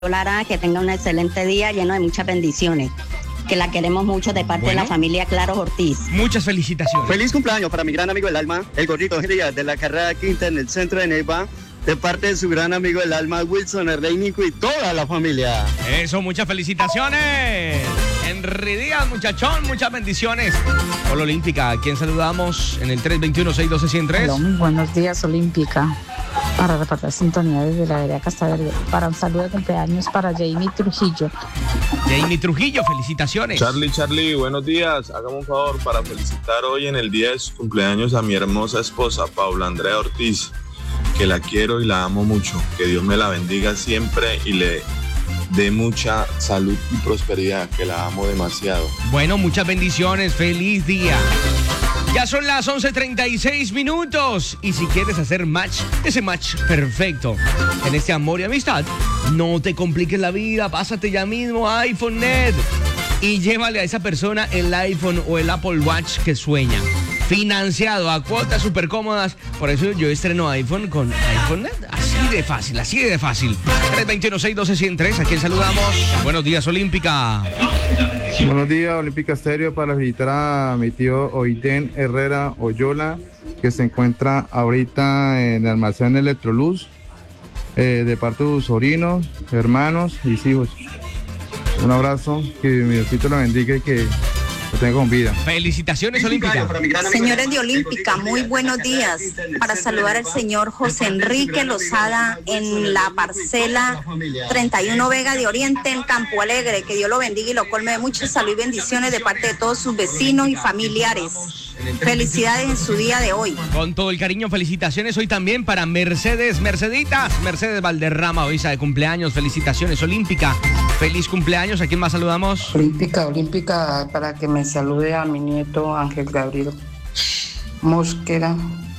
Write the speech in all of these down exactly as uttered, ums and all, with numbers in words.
Lara, que tenga un excelente día lleno de muchas bendiciones. Que la queremos mucho de parte bueno, de la familia Claros Ortiz. Muchas felicitaciones. Feliz cumpleaños para mi gran amigo del alma, el gordito Díaz de la carrera quinta en el centro de Neiva, de parte de su gran amigo del alma, Wilson Herreinico, y toda la familia. Eso, muchas felicitaciones. Henry Díaz, muchachón, muchas bendiciones. Hola Olímpica, ¿a quién saludamos en el tres dos uno, seis uno dos, uno cero tres? Hola, muy buenos días Olímpica. Para repartir sintonía desde la vereda Castaverde. Para un saludo de cumpleaños para Jamie Trujillo. Jamie Trujillo, felicitaciones. Charlie, Charlie, buenos días. Hágame un favor para felicitar hoy en el día de su cumpleaños a mi hermosa esposa, Paula Andrea Ortiz, que la quiero y la amo mucho. Que Dios me la bendiga siempre y le dé mucha salud y prosperidad, que la amo demasiado. Bueno, muchas bendiciones, feliz día. Ya son las once treinta y seis minutos y si quieres hacer match, ese match perfecto en este amor y amistad, no te compliques la vida, pásate ya mismo a iPhone.net y llévale a esa persona el iPhone o el Apple Watch que sueña. Financiado a cuotas súper cómodas, por eso yo estreno iPhone con iPhone.net, así de fácil, así de fácil. tres dos uno, seis uno dos, uno cero tres, ¿a quién saludamos? Buenos días, Olímpica. Buenos días, Olímpica Estéreo, para felicitar a mi tío Oiden Herrera Oyola, que se encuentra ahorita en el almacén Electroluz, eh, de parte de sus sobrinos, hermanos y hijos. Un abrazo, que mi Diosito lo bendiga y que lo tenga con vida. Felicitaciones, Olímpica. Señores de Olímpica, muy buenos días. Para saludar al señor José Enrique Lozada en la parcela treinta y uno Vega de Oriente en Campo Alegre. Que Dios lo bendiga y lo colme de mucha salud y bendiciones de parte de todos sus vecinos y familiares. Felicidades en su día de hoy. Con todo el cariño, felicitaciones hoy también para Mercedes, Merceditas, Mercedes Valderrama, hoy está de cumpleaños. Felicitaciones, Olímpica. Feliz cumpleaños. ¿A quién más saludamos? Olímpica, Olímpica, para que me salude a mi nieto Ángel Gabriel Mosquera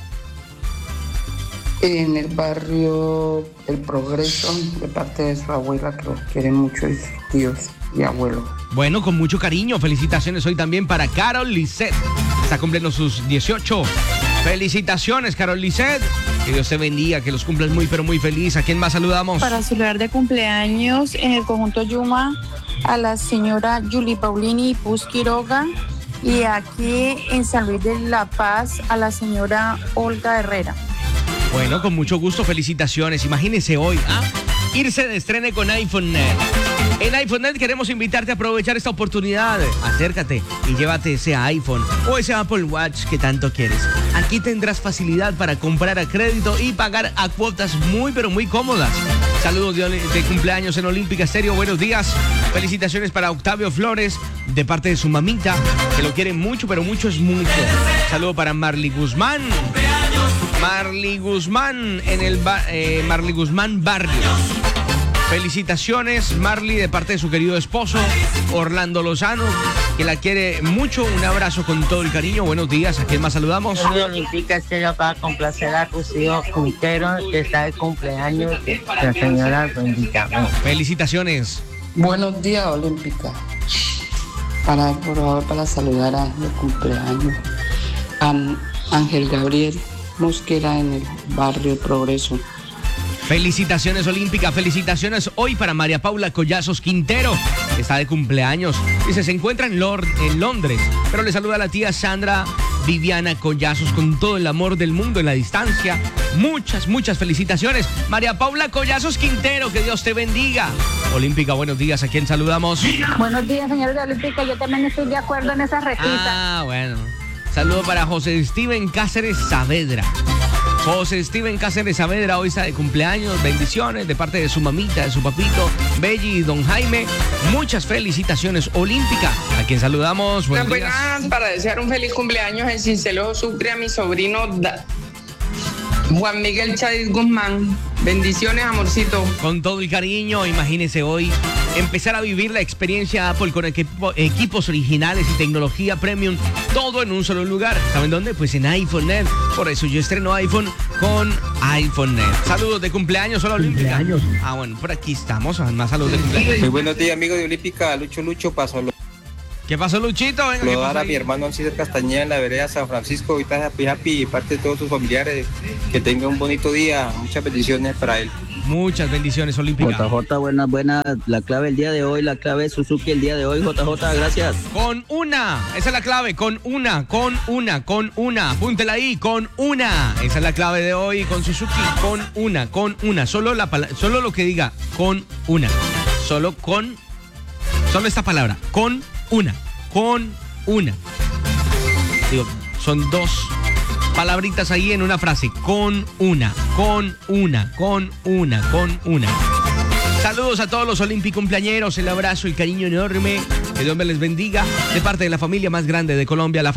en el barrio El Progreso, de parte de su abuela, que los quiere mucho, y sus tíos y abuelos. Bueno, con mucho cariño, felicitaciones hoy también para Carol Lisset. Está cumpliendo sus dieciocho. Felicitaciones, Carol Lisset. Que Dios te bendiga, que los cumplas muy, pero muy feliz. ¿A quién más saludamos? Para celebrar de cumpleaños en el conjunto Yuma a la señora Julie Paulini y Puz Quiroga. Y aquí en San Luis de la Paz a la señora Olga Herrera. Bueno, con mucho gusto, felicitaciones. Imagínense hoy, ¿ah? Irse de estrene con iPhone.net. En iPhone.net queremos invitarte a aprovechar esta oportunidad. Acércate y llévate ese iPhone o ese Apple Watch que tanto quieres. Aquí tendrás facilidad para comprar a crédito y pagar a cuotas muy pero muy cómodas. Saludos de, de cumpleaños en Olímpica Estéreo. Buenos días. Felicitaciones para Octavio Flores de parte de su mamita, que lo quiere mucho, pero mucho es mucho. Saludo para Marley Guzmán. Marley Guzmán en el ba- eh, Marley Guzmán Barrio. Felicitaciones, Marley, de parte de su querido esposo, Orlando Lozano, que la quiere mucho. Un abrazo con todo el cariño. Buenos días. ¿A quién más saludamos? Soy Olímpica Estéreo para complacer a Rocío Quintero, que está de cumpleaños. Que la señora bendiga. Felicitaciones. Buenos días, Olímpica. Para, por favor, para saludar a de cumpleaños a Ángel Gabriel Mosquera en el barrio Progreso. Felicitaciones, Olímpica. Felicitaciones hoy para María Paula Collazos Quintero, que está de cumpleaños. Dice, se encuentra en, Lord, en Londres, pero le saluda a la tía Sandra Viviana Collazos con todo el amor del mundo en la distancia. Muchas, muchas felicitaciones. María Paula Collazos Quintero, que Dios te bendiga. Olímpica, buenos días. ¿A quién saludamos? Buenos días, señores de Olímpica. Yo también estoy de acuerdo en esa recita. Ah, bueno. Saludo para José Steven Cáceres Saavedra. José Steven Cáceres Saavedra hoy está de cumpleaños. Bendiciones de parte de su mamita, de su papito, Belly y don Jaime. Muchas felicitaciones, Olímpica. ¿A quien saludamos? Buenos días. Buenas, para desear un feliz cumpleaños en Cincelejo Sucre a mi sobrino Da- Juan Miguel Chávez Guzmán. Bendiciones, amorcito. Con todo el cariño, imagínese hoy empezar a vivir la experiencia Apple con equipo, equipos originales y tecnología premium, todo en un solo lugar. ¿Saben dónde? Pues en iPhone.net. Por eso yo estreno iPhone con iPhone.net. Saludos de cumpleaños, hola Olímpica. Cumpleaños. Ah, bueno, por aquí estamos. Más saludos de cumpleaños. Muy buenos días, amigos de Olímpica. Lucho Lucho pasó. ¿Qué pasó, Luchito? Venga, ¿qué Saludar pasó a mi ahí? hermano César Castañeda en la vereda San Francisco, ahorita happy happy y parte de todos sus familiares. Que tenga un bonito día, muchas bendiciones para él. Muchas bendiciones, Olímpica. J J, buenas, buenas. La clave el día de hoy, la clave de Suzuki el día de hoy, J J, gracias. Con una, esa es la clave, con una, con una, con una. Apúntela ahí, con una. Esa es la clave de hoy con Suzuki, con una, con una. Solo, la pala- solo lo que diga, con una. Solo con, solo esta palabra, con una, con una. Digo, son dos palabritas ahí en una frase, con una, con una, con una, con una. Saludos a todos los olímpicos cumpleañeros, el abrazo, el cariño enorme, que Dios me les bendiga, de parte de la familia más grande de Colombia, la